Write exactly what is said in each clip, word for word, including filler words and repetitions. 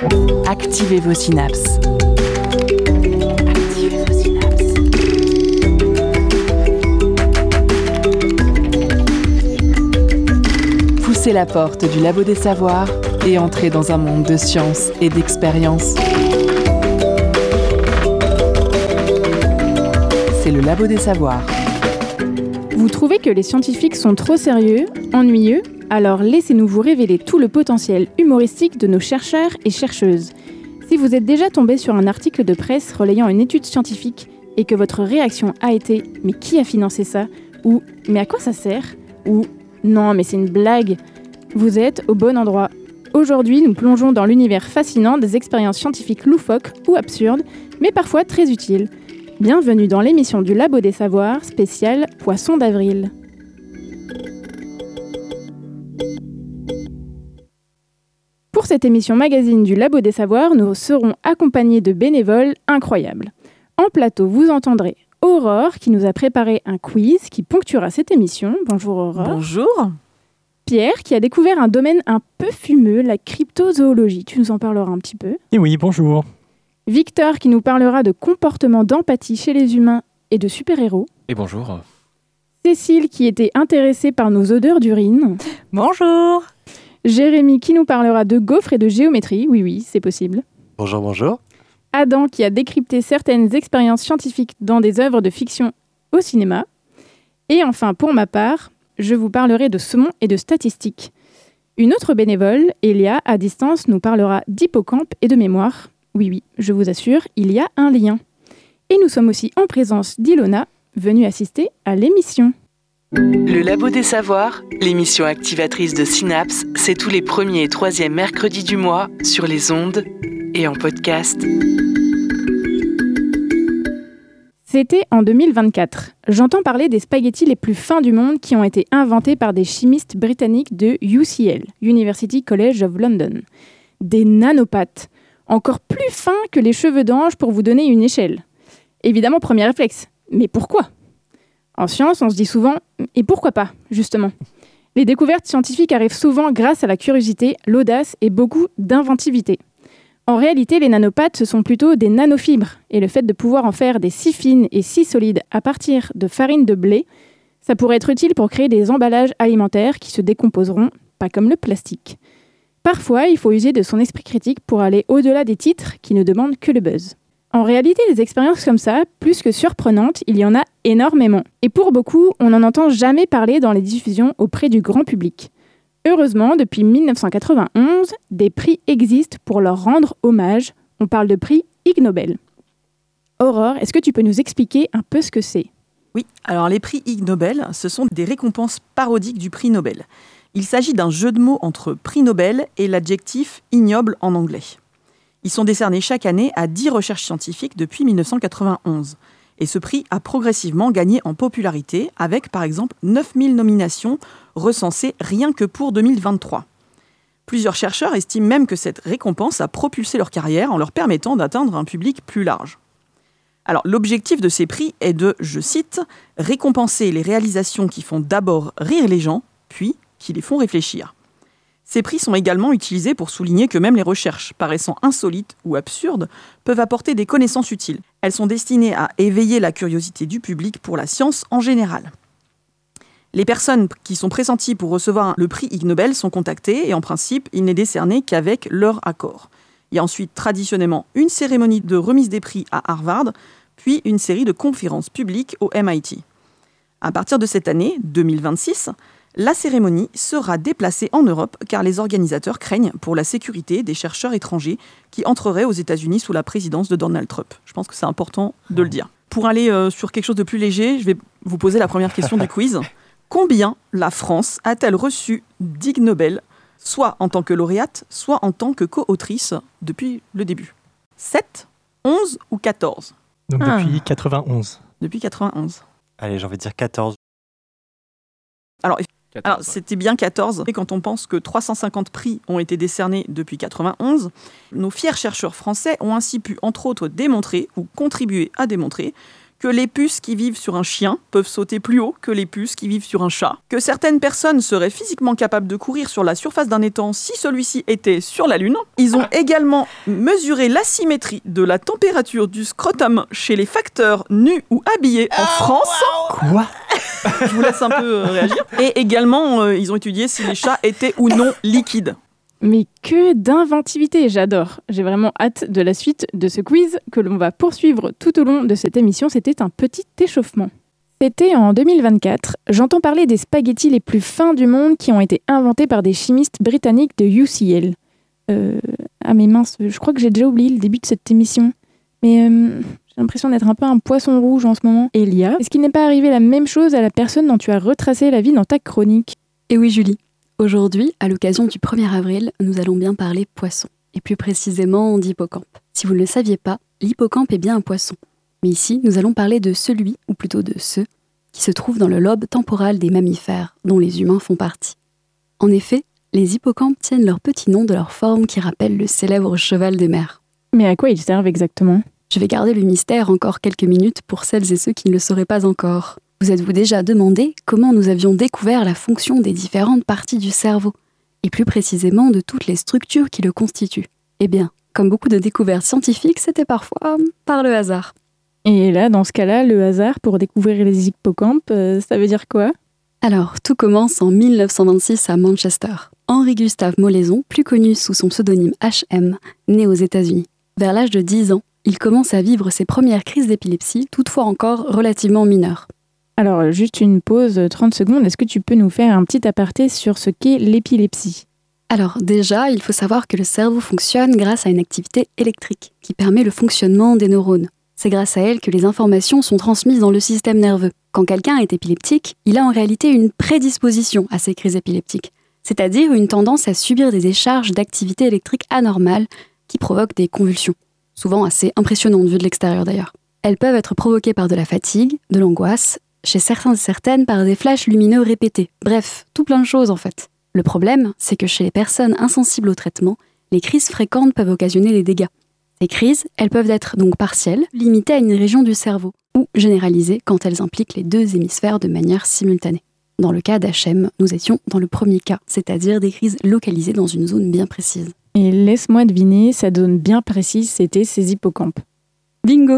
Activez vos synapses. Activez vos synapses. Poussez la porte du Labo des Savoirs et entrez dans un monde de science et d'expérience. C'est le Labo des Savoirs. Vous trouvez que les scientifiques sont trop sérieux, ennuyeux ? Alors laissez-nous vous révéler tout le potentiel humoristique de nos chercheurs et chercheuses. Si vous êtes déjà tombé sur un article de presse relayant une étude scientifique et que votre réaction a été « mais qui a financé ça ?» ou « mais à quoi ça sert ?» ou « non mais c'est une blague », vous êtes au bon endroit. Aujourd'hui, nous plongeons dans l'univers fascinant des expériences scientifiques loufoques ou absurdes, mais parfois très utiles. Bienvenue dans l'émission du Labo des Savoirs, spéciale Poisson d'avril. Pour cette émission magazine du Labo des Savoirs, nous serons accompagnés de bénévoles incroyables. En plateau, vous entendrez Aurore qui nous a préparé un quiz qui ponctuera cette émission. Bonjour Aurore. Bonjour. Pierre qui a découvert un domaine un peu fumeux, la cryptozoologie. Tu nous en parleras un petit peu. Et oui, bonjour. Victor qui nous parlera de comportement d'empathie chez les humains et de super-héros. Et bonjour. Cécile qui était intéressée par nos odeurs d'urine. Bonjour. Jérémy qui nous parlera de gaufres et de géométrie. Oui, oui, c'est possible. Bonjour, bonjour. Adam qui a décrypté certaines expériences scientifiques dans des œuvres de fiction au cinéma. Et enfin, pour ma part, je vous parlerai de saumon et de statistiques. Une autre bénévole, Elia, à distance, nous parlera d'hippocampe et de mémoire. Oui, oui, je vous assure, il y a un lien. Et nous sommes aussi en présence d'Ilona, venue assister à l'émission. Le Labo des Savoirs, l'émission activatrice de Synapse, c'est tous les premiers et troisièmes mercredis du mois sur les ondes et en podcast. C'était en deux mille vingt-quatre. J'entends parler des spaghettis les plus fins du monde qui ont été inventés par des chimistes britanniques de U C L, University College of London. Des nanopathes, encore plus fins que les cheveux d'ange pour vous donner une échelle. Évidemment, premier réflexe, mais pourquoi ? En science, on se dit souvent « et pourquoi pas ?» justement. Les découvertes scientifiques arrivent souvent grâce à la curiosité, l'audace et beaucoup d'inventivité. En réalité, les nanopathes, ce sont plutôt des nanofibres, et le fait de pouvoir en faire des si fines et si solides à partir de farine de blé, ça pourrait être utile pour créer des emballages alimentaires qui se décomposeront, pas comme le plastique. Parfois, il faut user de son esprit critique pour aller au-delà des titres qui ne demandent que le buzz. En réalité, des expériences comme ça, plus que surprenantes, il y en a énormément. Et pour beaucoup, on n'en entend jamais parler dans les diffusions auprès du grand public. Heureusement, depuis dix-neuf cent quatre-vingt-onze, des prix existent pour leur rendre hommage. On parle de prix Ig Nobel. Aurore, est-ce que tu peux nous expliquer un peu ce que c'est ? Oui, alors les prix Ig Nobel, ce sont des récompenses parodiques du prix Nobel. Il s'agit d'un jeu de mots entre prix Nobel et l'adjectif ignoble en anglais. Ils sont décernés chaque année à dix recherches scientifiques depuis dix-neuf cent quatre-vingt-onze. Et ce prix a progressivement gagné en popularité avec, par exemple, neuf mille nominations recensées rien que pour deux mille vingt-trois. Plusieurs chercheurs estiment même que cette récompense a propulsé leur carrière en leur permettant d'atteindre un public plus large. Alors, l'objectif de ces prix est de, je cite, « récompenser les réalisations qui font d'abord rire les gens, puis qui les font réfléchir ». Ces prix sont également utilisés pour souligner que même les recherches paraissant insolites ou absurdes peuvent apporter des connaissances utiles. Elles sont destinées à éveiller la curiosité du public pour la science en général. Les personnes qui sont pressenties pour recevoir le prix Ig Nobel sont contactées et en principe, il n'est décerné qu'avec leur accord. Il y a ensuite traditionnellement une cérémonie de remise des prix à Harvard, puis une série de conférences publiques au M I T. À partir de cette année, deux mille vingt-six, la cérémonie sera déplacée en Europe car les organisateurs craignent pour la sécurité des chercheurs étrangers qui entreraient aux États-Unis sous la présidence de Donald Trump. Je pense que c'est important de le dire. Pour aller euh, sur quelque chose de plus léger, je vais vous poser la première question du quiz. Combien la France a-t-elle reçu d'Ig Nobel, soit en tant que lauréate, soit en tant que co-autrice depuis le début ? sept, onze ou quatorze ? Donc Ah. depuis quatre-vingt-onze. Depuis quatre-vingt-onze. Allez, j'ai envie de dire quatorze. Alors, quatorze, Alors, ouais. c'était bien quatorze. Et quand on pense que trois cent cinquante prix ont été décernés depuis quatre-vingt-onze, nos fiers chercheurs français ont ainsi pu, entre autres, démontrer ou contribuer à démontrer que les puces qui vivent sur un chien peuvent sauter plus haut que les puces qui vivent sur un chat, que certaines personnes seraient physiquement capables de courir sur la surface d'un étang si celui-ci était sur la Lune. Ils ont également mesuré l'asymétrie de la température du scrotum chez les facteurs nus ou habillés en France. Quoi ? Je vous laisse un peu euh, réagir. Et également, euh, ils ont étudié si les chats étaient ou non liquides. Mais que d'inventivité, j'adore. J'ai vraiment hâte de la suite de ce quiz que l'on va poursuivre tout au long de cette émission. C'était un petit échauffement. C'était en deux mille vingt-quatre. J'entends parler des spaghettis les plus fins du monde qui ont été inventés par des chimistes britanniques de U C L. Euh... Ah mais mince, je crois que j'ai déjà oublié le début de cette émission. Mais euh, j'ai l'impression d'être un peu un poisson rouge en ce moment. Elia, est-ce qu'il n'est pas arrivé la même chose à la personne dont tu as retracé la vie dans ta chronique ? Eh oui Julie. Aujourd'hui, à l'occasion du premier avril, nous allons bien parler poisson, et plus précisément d'hippocampe. Si vous ne le saviez pas, l'hippocampe est bien un poisson. Mais ici, nous allons parler de celui, ou plutôt de ceux, qui se trouvent dans le lobe temporal des mammifères, dont les humains font partie. En effet, les hippocampes tiennent leur petit nom de leur forme qui rappelle le célèbre cheval des mers. Mais à quoi ils servent exactement ? Je vais garder le mystère encore quelques minutes pour celles et ceux qui ne le sauraient pas encore. Vous êtes-vous déjà demandé comment nous avions découvert la fonction des différentes parties du cerveau, et plus précisément de toutes les structures qui le constituent ? Eh bien, comme beaucoup de découvertes scientifiques, c'était parfois par le hasard. Et là, dans ce cas-là, le hasard pour découvrir les hippocampes, euh, ça veut dire quoi ? Alors, tout commence en mille neuf cent vingt-six à Manchester. Henri Gustave Molaison, plus connu sous son pseudonyme H M, né aux États-Unis. Vers l'âge de dix ans, il commence à vivre ses premières crises d'épilepsie, toutefois encore relativement mineures. Alors, juste une pause, trente secondes. Est-ce que tu peux nous faire un petit aparté sur ce qu'est l'épilepsie ? Alors déjà, il faut savoir que le cerveau fonctionne grâce à une activité électrique qui permet le fonctionnement des neurones. C'est grâce à elle que les informations sont transmises dans le système nerveux. Quand quelqu'un est épileptique, il a en réalité une prédisposition à ces crises épileptiques, c'est-à-dire une tendance à subir des décharges d'activité électrique anormales qui provoquent des convulsions, souvent assez impressionnantes vues de l'extérieur d'ailleurs. Elles peuvent être provoquées par de la fatigue, de l'angoisse, chez certains et certaines par des flashs lumineux répétés. Bref, tout plein de choses en fait. Le problème, c'est que chez les personnes insensibles au traitement, les crises fréquentes peuvent occasionner des dégâts. Ces crises, elles peuvent être donc partielles, limitées à une région du cerveau, ou généralisées quand elles impliquent les deux hémisphères de manière simultanée. Dans le cas d'H M, nous étions dans le premier cas, c'est-à-dire des crises localisées dans une zone bien précise. Et laisse-moi deviner, cette zone bien précise, c'était ces hippocampes. Bingo !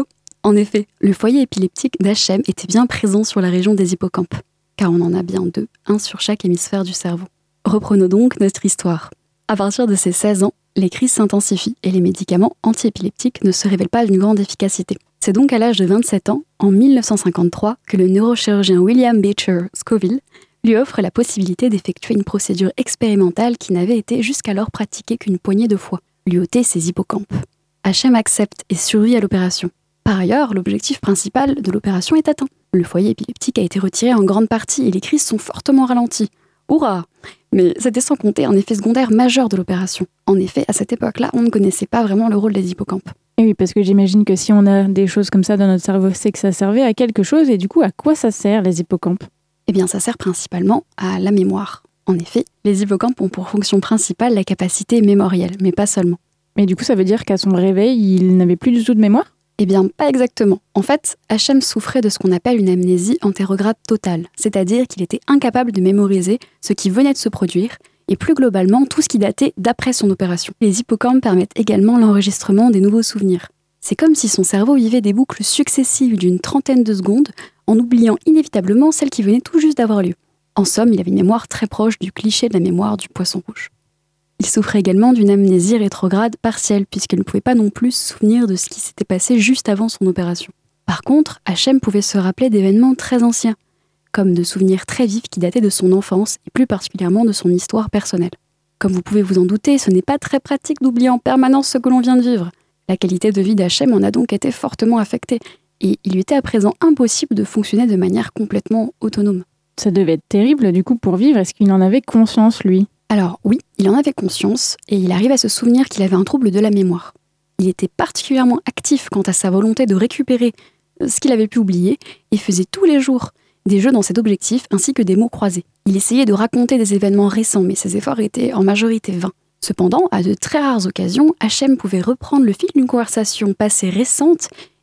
En effet, le foyer épileptique d'H M était bien présent sur la région des hippocampes, car on en a bien deux, un sur chaque hémisphère du cerveau. Reprenons donc notre histoire. À partir de ses seize ans, les crises s'intensifient et les médicaments antiépileptiques ne se révèlent pas d'une grande efficacité. C'est donc à l'âge de vingt-sept ans, en mille neuf cent cinquante-trois, que le neurochirurgien William Beecher Scoville lui offre la possibilité d'effectuer une procédure expérimentale qui n'avait été jusqu'alors pratiquée qu'une poignée de fois, lui ôter ses hippocampes. H M accepte et survit à l'opération. Par ailleurs, l'objectif principal de l'opération est atteint. Le foyer épileptique a été retiré en grande partie et les crises sont fortement ralenties. Hurrah ! Mais c'était sans compter un effet secondaire majeur de l'opération. En effet, à cette époque-là, on ne connaissait pas vraiment le rôle des hippocampes. Et oui, parce que j'imagine que si on a des choses comme ça dans notre cerveau, c'est que ça servait à quelque chose. Et du coup, à quoi ça sert, les hippocampes ? Eh bien, ça sert principalement à la mémoire. En effet, les hippocampes ont pour fonction principale la capacité mémorielle, mais pas seulement. Mais du coup, ça veut dire qu'à son réveil, il n'avait plus du tout de mémoire ? Eh bien, pas exactement. En fait, H M souffrait de ce qu'on appelle une amnésie antérograde totale, c'est-à-dire qu'il était incapable de mémoriser ce qui venait de se produire, et plus globalement, tout ce qui datait d'après son opération. Les hippocampes permettent également l'enregistrement des nouveaux souvenirs. C'est comme si son cerveau vivait des boucles successives d'une trentaine de secondes, en oubliant inévitablement celles qui venaient tout juste d'avoir lieu. En somme, il avait une mémoire très proche du cliché de la mémoire du poisson rouge. Il souffrait également d'une amnésie rétrograde partielle, puisqu'il ne pouvait pas non plus se souvenir de ce qui s'était passé juste avant son opération. Par contre, H M pouvait se rappeler d'événements très anciens, comme de souvenirs très vifs qui dataient de son enfance, et plus particulièrement de son histoire personnelle. Comme vous pouvez vous en douter, ce n'est pas très pratique d'oublier en permanence ce que l'on vient de vivre. La qualité de vie d'H M en a donc été fortement affectée, et il lui était à présent impossible de fonctionner de manière complètement autonome. Ça devait être terrible du coup pour vivre. Est-ce qu'il en avait conscience, lui ? Alors oui, il en avait conscience et il arrive à se souvenir qu'il avait un trouble de la mémoire. Il était particulièrement actif quant à sa volonté de récupérer ce qu'il avait pu oublier et faisait tous les jours des jeux dans cet objectif ainsi que des mots croisés. Il essayait de raconter des événements récents, mais ses efforts étaient en majorité vains. Cependant, à de très rares occasions, H M pouvait reprendre le fil d'une conversation passée récente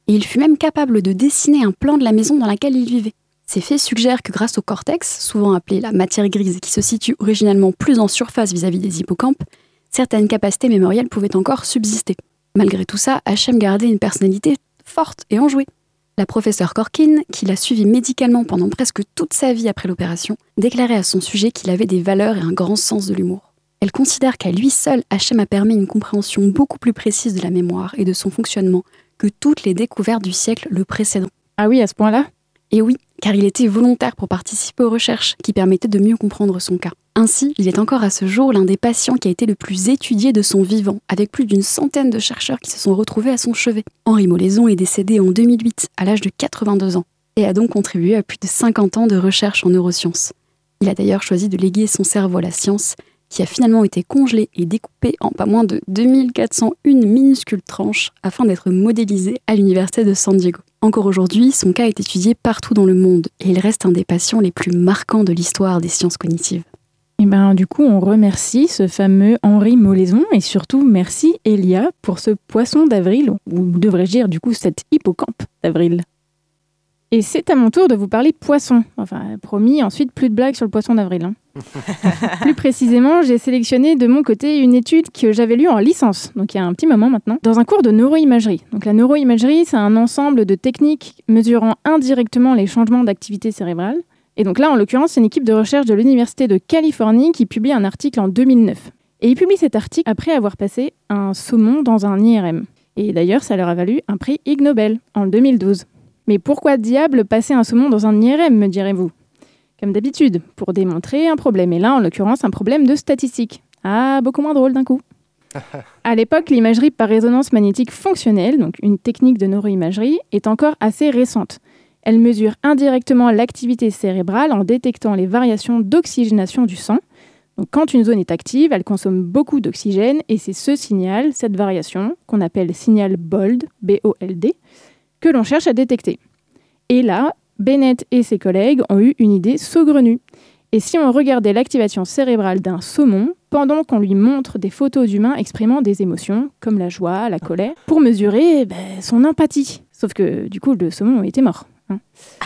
et il fut même capable de dessiner un plan de la maison dans laquelle il vivait. Ces faits suggèrent que grâce au cortex, souvent appelé la matière grise, qui se situe originalement plus en surface vis-à-vis des hippocampes, certaines capacités mémorielles pouvaient encore subsister. Malgré tout ça, Hachem gardait une personnalité forte et enjouée. La professeure Corkin, qui l'a suivi médicalement pendant presque toute sa vie après l'opération, déclarait à son sujet qu'il avait des valeurs et un grand sens de l'humour. Elle considère qu'à lui seul, Hachem a permis une compréhension beaucoup plus précise de la mémoire et de son fonctionnement que toutes les découvertes du siècle le précédent. Ah oui, à ce point-là ? Et oui, car il était volontaire pour participer aux recherches qui permettaient de mieux comprendre son cas. Ainsi, il est encore à ce jour l'un des patients qui a été le plus étudié de son vivant, avec plus d'une centaine de chercheurs qui se sont retrouvés à son chevet. Henri Molaison est décédé en deux mille huit, à l'âge de quatre-vingt-deux ans, et a donc contribué à plus de cinquante ans de recherche en neurosciences. Il a d'ailleurs choisi de léguer son cerveau à la science, qui a finalement été congelé et découpé en pas moins de deux mille quatre cent un minuscules tranches afin d'être modélisé à l'université de San Diego. Encore aujourd'hui, son cas est étudié partout dans le monde et il reste un des patients les plus marquants de l'histoire des sciences cognitives. Et ben, du coup, on remercie ce fameux Henri Molaison et surtout merci Elia pour ce poisson d'avril, ou devrais-je dire du coup cet hippocampe d'avril. Et c'est à mon tour de vous parler poisson. Enfin, promis, ensuite plus de blagues sur le poisson d'avril. Hein. Plus précisément, j'ai sélectionné de mon côté une étude que j'avais lue en licence, donc il y a un petit moment maintenant, dans un cours de neuroimagerie. Donc la neuroimagerie, c'est un ensemble de techniques mesurant indirectement les changements d'activité cérébrale. Et donc là, en l'occurrence, c'est une équipe de recherche de l'Université de Californie qui publie un article en deux mille neuf. Et ils publient cet article après avoir passé un saumon dans un I R M. Et d'ailleurs, ça leur a valu un prix Ig Nobel en deux mille douze. Mais pourquoi diable passer un saumon dans un I R M, me direz-vous ? Comme d'habitude, pour démontrer un problème. Et là, en l'occurrence, un problème de statistique. Ah, beaucoup moins drôle d'un coup. À l'époque, l'imagerie par résonance magnétique fonctionnelle, donc une technique de neuroimagerie, est encore assez récente. Elle mesure indirectement l'activité cérébrale en détectant les variations d'oxygénation du sang. Donc, quand une zone est active, elle consomme beaucoup d'oxygène et c'est ce signal, cette variation, qu'on appelle signal BOLD, B O L D, que l'on cherche à détecter. Et là, Bennett et ses collègues ont eu une idée saugrenue. Et si on regardait l'activation cérébrale d'un saumon pendant qu'on lui montre des photos d'humains exprimant des émotions, comme la joie, la colère, pour mesurer ben, son empathie. Sauf que, du coup, le saumon était mort. Hein.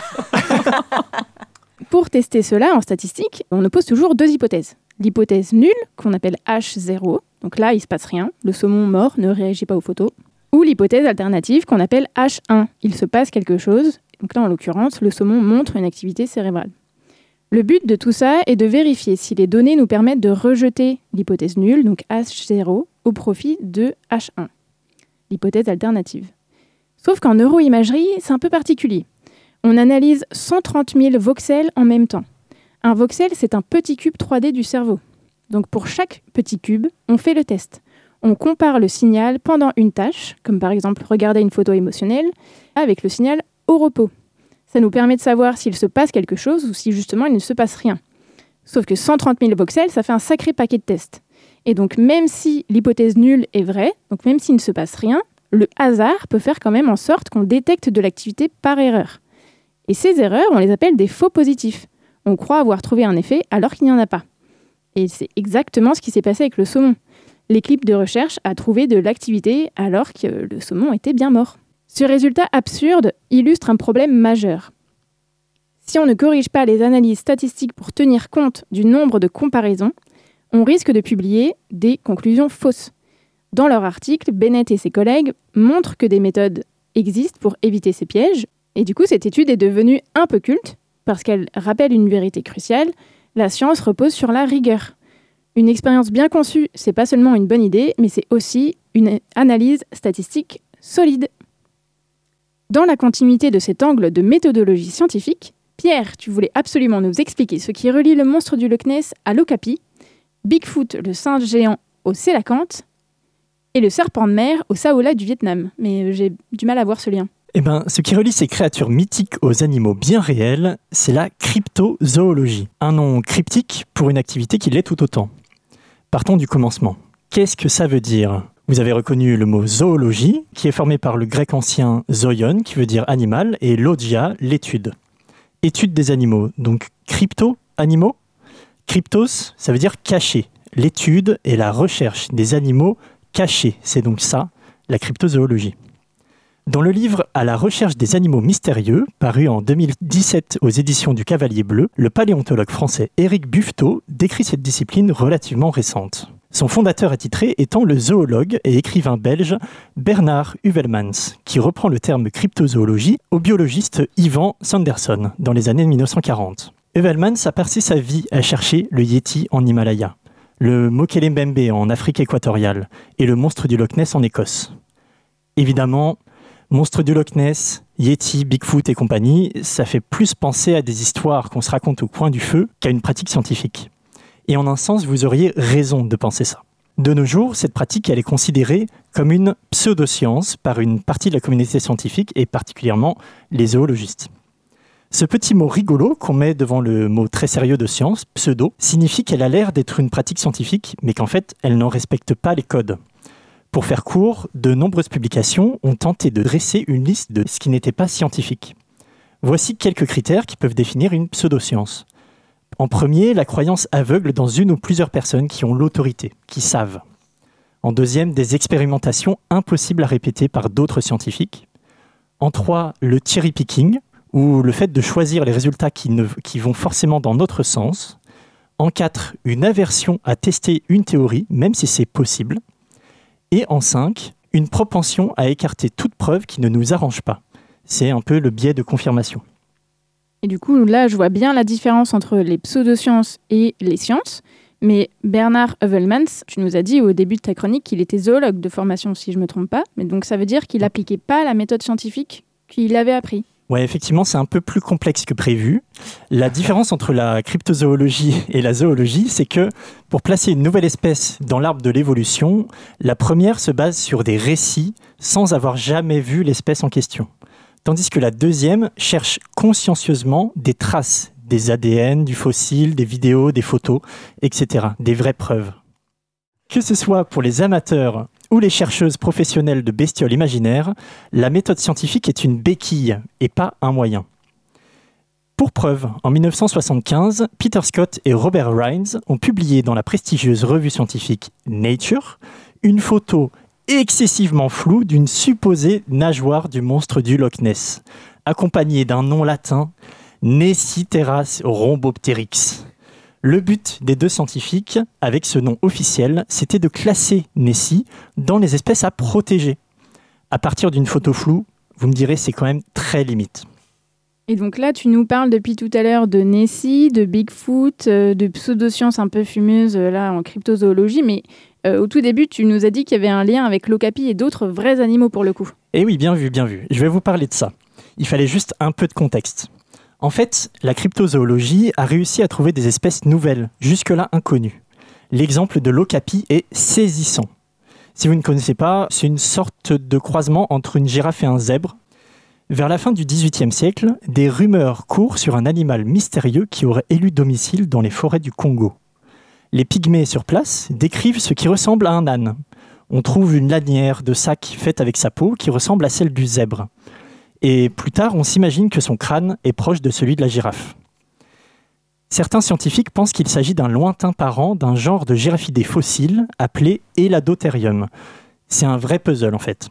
Pour tester cela en statistique, on oppose toujours deux hypothèses. L'hypothèse nulle, qu'on appelle H zéro, donc là, il ne se passe rien, le saumon mort ne réagit pas aux photos. Ou l'hypothèse alternative, qu'on appelle H un, il se passe quelque chose, donc là, en l'occurrence, le saumon montre une activité cérébrale. Le but de tout ça est de vérifier si les données nous permettent de rejeter l'hypothèse nulle, donc H zéro, au profit de H un, l'hypothèse alternative. Sauf qu'en neuroimagerie, c'est un peu particulier. On analyse cent trente mille voxels en même temps. Un voxel, c'est un petit cube trois D du cerveau. Donc pour chaque petit cube, on fait le test. On compare le signal pendant une tâche, comme par exemple regarder une photo émotionnelle, avec le signal au repos. Ça nous permet de savoir s'il se passe quelque chose ou si justement il ne se passe rien. Sauf que cent trente mille voxels, ça fait un sacré paquet de tests. Et donc même si l'hypothèse nulle est vraie, donc même s'il ne se passe rien, le hasard peut faire quand même en sorte qu'on détecte de l'activité par erreur. Et ces erreurs, on les appelle des faux positifs. On croit avoir trouvé un effet alors qu'il n'y en a pas. Et c'est exactement ce qui s'est passé avec le saumon. L'équipe de recherche a trouvé de l'activité alors que le saumon était bien mort. Ce résultat absurde illustre un problème majeur. Si on ne corrige pas les analyses statistiques pour tenir compte du nombre de comparaisons, on risque de publier des conclusions fausses. Dans leur article, Bennett et ses collègues montrent que des méthodes existent pour éviter ces pièges, et du coup cette étude est devenue un peu culte, parce qu'elle rappelle une vérité cruciale, la science repose sur la rigueur. Une expérience bien conçue, c'est pas seulement une bonne idée, mais c'est aussi une analyse statistique solide. Dans la continuité de cet angle de méthodologie scientifique, Pierre, tu voulais absolument nous expliquer ce qui relie le monstre du Loch Ness à l'Okapi, Bigfoot, le singe géant, au Sélacanthe, et le serpent de mer au Saola du Vietnam. Mais j'ai du mal à voir ce lien. Eh ben, ce qui relie ces créatures mythiques aux animaux bien réels, c'est la cryptozoologie. Un nom cryptique pour une activité qui l'est tout autant. Partons du commencement. Qu'est-ce que ça veut dire ? Vous avez reconnu le mot zoologie, qui est formé par le grec ancien zoion, qui veut dire animal, et logia, l'étude. Étude des animaux. Donc crypto, animaux. Cryptos, ça veut dire caché. L'étude et la recherche des animaux cachés. C'est donc ça, la cryptozoologie. Dans le livre « À la recherche des animaux mystérieux », paru en deux mille dix-sept aux éditions du Cavalier Bleu, le paléontologue français Éric Buffetot décrit cette discipline relativement récente. Son fondateur attitré étant le zoologue et écrivain belge Bernard Heuvelmans, qui reprend le terme cryptozoologie au biologiste Ivan Sanderson dans les années mille neuf cent quarante. Heuvelmans a passé sa vie à chercher le Yéti en Himalaya, le Mokele Mbembe en Afrique équatoriale et le monstre du Loch Ness en Écosse. Évidemment, monstre du Loch Ness, Yéti, Bigfoot et compagnie, ça fait plus penser à des histoires qu'on se raconte au coin du feu qu'à une pratique scientifique. Et en un sens, vous auriez raison de penser ça. De nos jours, cette pratique, elle est considérée comme une pseudoscience par une partie de la communauté scientifique et particulièrement les zoologistes. Ce petit mot rigolo qu'on met devant le mot très sérieux de science, pseudo, signifie qu'elle a l'air d'être une pratique scientifique, mais qu'en fait, elle n'en respecte pas les codes. Pour faire court, de nombreuses publications ont tenté de dresser une liste de ce qui n'était pas scientifique. Voici quelques critères qui peuvent définir une pseudoscience. En premier, la croyance aveugle dans une ou plusieurs personnes qui ont l'autorité, qui savent. En deuxième, des expérimentations impossibles à répéter par d'autres scientifiques. En trois, le cherry picking, ou le fait de choisir les résultats qui, ne, qui vont forcément dans notre sens. En quatre, une aversion à tester une théorie, même si c'est possible. Et en cinq, une propension à écarter toute preuve qui ne nous arrange pas. C'est un peu le biais de confirmation. Et du coup, là, je vois bien la différence entre les pseudosciences et les sciences. Mais Bernard Heuvelmans, tu nous as dit au début de ta chronique qu'il était zoologue de formation, si je ne me trompe pas. Mais donc, ça veut dire qu'il n'appliquait pas la méthode scientifique qu'il avait appris. Ouais, effectivement, c'est un peu plus complexe que prévu. La différence entre la cryptozoologie et la zoologie, c'est que pour placer une nouvelle espèce dans l'arbre de l'évolution, la première se base sur des récits sans avoir jamais vu l'espèce en question. Tandis que la deuxième cherche consciencieusement des traces, des A D N, du fossile, des vidéos, des photos, et cetera, des vraies preuves. Que ce soit pour les amateurs ou les chercheuses professionnelles de bestioles imaginaires, la méthode scientifique est une béquille et pas un moyen. Pour preuve, en dix-neuf cent soixante-quinze, Peter Scott et Robert Rines ont publié dans la prestigieuse revue scientifique Nature une photo excessivement floue d'une supposée nageoire du monstre du Loch Ness, accompagnée d'un nom latin, Nessiteras rhombopteryx. Le but des deux scientifiques, avec ce nom officiel, c'était de classer Nessie dans les espèces à protéger. À partir d'une photo floue, vous me direz, c'est quand même très limite. Et donc là, tu nous parles depuis tout à l'heure de Nessie, de Bigfoot, euh, de pseudosciences un peu fumeuses euh, là en cryptozoologie, mais euh, au tout début, tu nous as dit qu'il y avait un lien avec l'okapi et d'autres vrais animaux pour le coup. Eh oui, bien vu, bien vu. Je vais vous parler de ça. Il fallait juste un peu de contexte. En fait, la cryptozoologie a réussi à trouver des espèces nouvelles, jusque-là inconnues. L'exemple de l'okapi est saisissant. Si vous ne connaissez pas, c'est une sorte de croisement entre une girafe et un zèbre. Vers la fin du dix-huitième siècle, des rumeurs courent sur un animal mystérieux qui aurait élu domicile dans les forêts du Congo. Les pygmées sur place décrivent ce qui ressemble à un âne. On trouve une lanière de sac faite avec sa peau qui ressemble à celle du zèbre. Et plus tard, on s'imagine que son crâne est proche de celui de la girafe. Certains scientifiques pensent qu'il s'agit d'un lointain parent d'un genre de girafidés fossiles appelé Eladotherium. C'est un vrai puzzle en fait.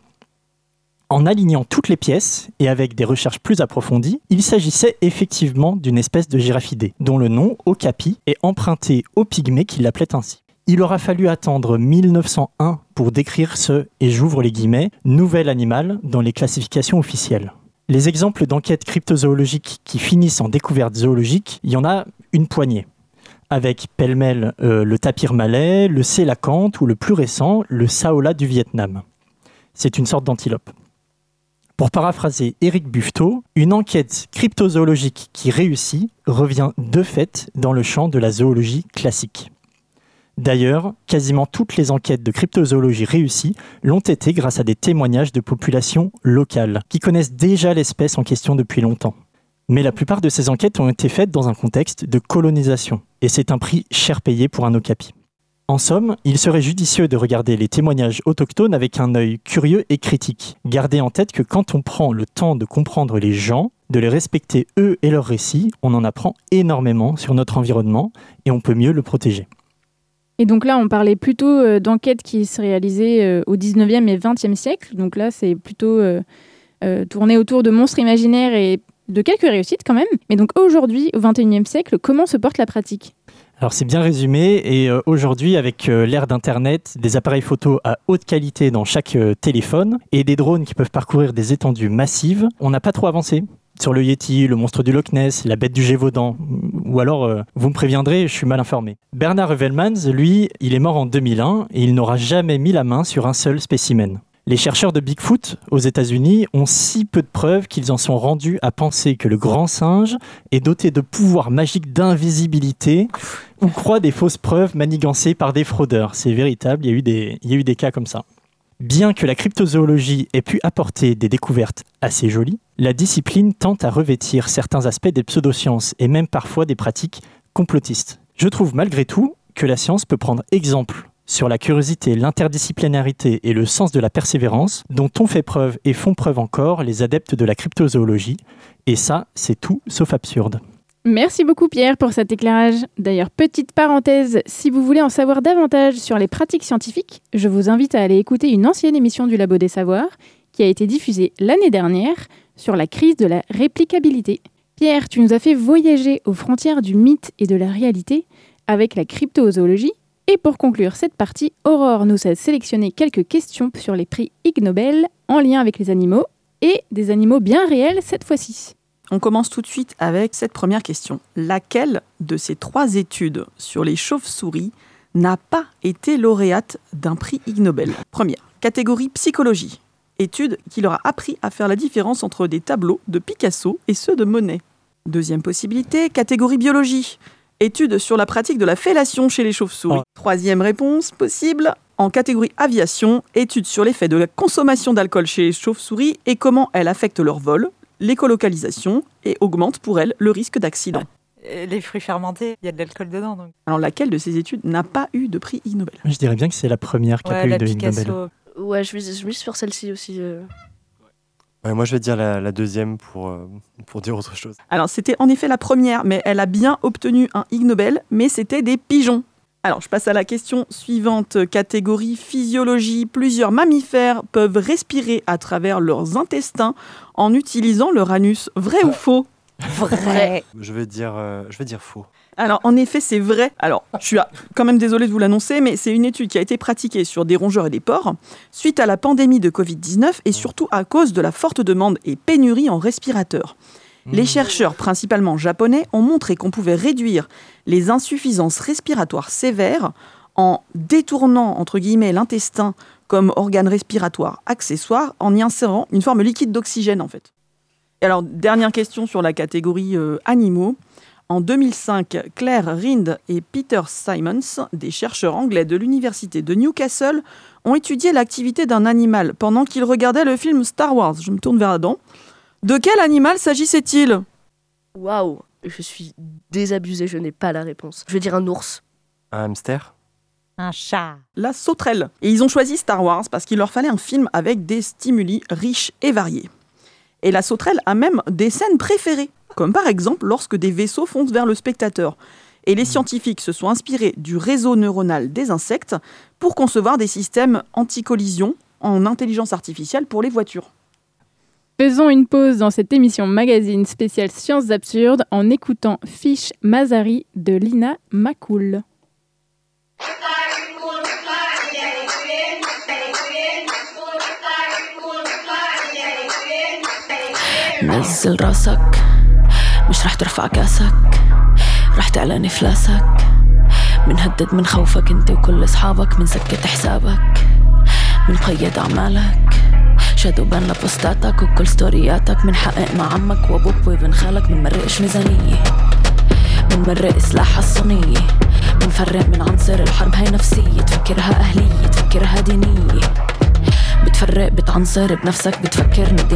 En alignant toutes les pièces et avec des recherches plus approfondies, il s'agissait effectivement d'une espèce de girafidé, dont le nom, okapi, est emprunté aux pygmées qui l'appelaient ainsi. Il aura fallu attendre mille neuf cent un pour décrire ce, et j'ouvre les guillemets, nouvel animal dans les classifications officielles. Les exemples d'enquêtes cryptozoologiques qui finissent en découvertes zoologiques, il y en a une poignée. Avec pêle-mêle euh, le tapir malais, le sélacanthe ou le plus récent, le saola du Vietnam. C'est une sorte d'antilope. Pour paraphraser Éric Buffetot, une enquête cryptozoologique qui réussit revient de fait dans le champ de la zoologie classique. D'ailleurs, quasiment toutes les enquêtes de cryptozoologie réussies l'ont été grâce à des témoignages de populations locales, qui connaissent déjà l'espèce en question depuis longtemps. Mais la plupart de ces enquêtes ont été faites dans un contexte de colonisation, et c'est un prix cher payé pour un okapi. En somme, il serait judicieux de regarder les témoignages autochtones avec un œil curieux et critique. Gardez en tête que quand on prend le temps de comprendre les gens, de les respecter eux et leurs récits, on en apprend énormément sur notre environnement, et on peut mieux le protéger. Et donc là, on parlait plutôt euh, d'enquêtes qui se réalisaient euh, au dix-neuvième et vingtième siècle. Donc là, c'est plutôt euh, euh, tourné autour de monstres imaginaires et de quelques réussites quand même. Mais donc aujourd'hui, au vingt et unième siècle, comment se porte la pratique ? Alors c'est bien résumé et euh, aujourd'hui avec euh, l'ère d'Internet, des appareils photo à haute qualité dans chaque euh, téléphone et des drones qui peuvent parcourir des étendues massives, on n'a pas trop avancé. Sur le Yeti, le monstre du Loch Ness, la bête du Gévaudan, ou alors, euh, vous me préviendrez, je suis mal informé. Bernard Heuvelmans, lui, il est mort en deux mille un et il n'aura jamais mis la main sur un seul spécimen. Les chercheurs de Bigfoot aux États-Unis ont si peu de preuves qu'ils en sont rendus à penser que le grand singe est doté de pouvoirs magiques d'invisibilité ou croient des fausses preuves manigancées par des fraudeurs. C'est véritable, il y a eu des, il y a eu des cas comme ça. Bien que la cryptozoologie ait pu apporter des découvertes assez jolies, la discipline tente à revêtir certains aspects des pseudosciences et même parfois des pratiques complotistes. Je trouve malgré tout que la science peut prendre exemple sur la curiosité, l'interdisciplinarité et le sens de la persévérance dont ont fait preuve et font preuve encore les adeptes de la cryptozoologie. Et ça, c'est tout sauf absurde. Merci beaucoup Pierre pour cet éclairage. D'ailleurs, petite parenthèse, si vous voulez en savoir davantage sur les pratiques scientifiques, je vous invite à aller écouter une ancienne émission du Labo des Savoirs qui a été diffusée l'année dernière sur la crise de la réplicabilité. Pierre, tu nous as fait voyager aux frontières du mythe et de la réalité avec la cryptozoologie. Et pour conclure cette partie, Aurore nous a sélectionné quelques questions sur les prix Ig Nobel en lien avec les animaux et des animaux bien réels cette fois-ci. On commence tout de suite avec cette première question. Laquelle de ces trois études sur les chauves-souris n'a pas été lauréate d'un prix Ig Nobel ? Première, catégorie psychologie. Étude qui leur a appris à faire la différence entre des tableaux de Picasso et ceux de Monet. Deuxième possibilité, catégorie biologie. Étude sur la pratique de la fellation chez les chauves-souris. Oh. Troisième réponse possible, en catégorie aviation, étude sur l'effet de la consommation d'alcool chez les chauves-souris et comment elle affecte leur vol, l'écolocalisation et augmente pour elles le risque d'accident. Ouais. Les fruits fermentés, il y a de l'alcool dedans. Donc. Alors laquelle de ces études n'a pas eu de prix Ig Nobel ? Je dirais bien que c'est la première qui ouais, n'a pas eu de Picasso. Ig Nobel. Ouais, je mise, je mise sur celle-ci aussi. Euh... Ouais, moi, je vais dire la, la deuxième pour, euh, pour dire autre chose. Alors, c'était en effet la première, mais elle a bien obtenu un Ig Nobel, mais c'était des pigeons. Alors, je passe à la question suivante. Catégorie physiologie. Plusieurs mammifères peuvent respirer à travers leurs intestins en utilisant leur anus. Vrai ou faux ? Vrai. Je vais dire, euh, je vais dire faux. Alors, en effet, c'est vrai. Alors, je suis quand même désolée de vous l'annoncer, mais c'est une étude qui a été pratiquée sur des rongeurs et des porcs suite à la pandémie de covid dix-neuf et surtout à cause de la forte demande et pénurie en respirateurs. Les chercheurs, principalement japonais, ont montré qu'on pouvait réduire les insuffisances respiratoires sévères en détournant, entre guillemets, l'intestin comme organe respiratoire accessoire en y insérant une forme liquide d'oxygène, en fait. Et alors, dernière question sur la catégorie euh, animaux. En deux mille cinq, Claire Rind et Peter Simons, des chercheurs anglais de l'université de Newcastle, ont étudié l'activité d'un animal pendant qu'ils regardaient le film Star Wars. Je me tourne vers Adam. De quel animal s'agissait-il ? Waouh, je suis désabusée, je n'ai pas la réponse. Je vais dire un ours. Un hamster ? Un chat. La sauterelle. Et ils ont choisi Star Wars parce qu'il leur fallait un film avec des stimuli riches et variés. Et la sauterelle a même des scènes préférées, comme par exemple lorsque des vaisseaux foncent vers le spectateur. Et les scientifiques se sont inspirés du réseau neuronal des insectes pour concevoir des systèmes anti-collision en intelligence artificielle pour les voitures. Faisons une pause dans cette émission magazine spéciale Sciences absurdes en écoutant Fish Mazari de Lina Macoul. نزل راسك مش رح ترفع كاسك رح تعلن إفلاسك منهدد من خوفك انت وكل أصحابك منسكت حسابك منقيد أعمالك شادو بان لبوستاتك وكل ستورياتك منحقق مع عمك وابوك وابن خالك منمرقش ميزانية منمرق سلاحها الصينية منفرق من عنصر الحرب هاي نفسية تفكرها أهلية تفكرها دينية بتفرق بتعنصر بنفسك بتفكر ندي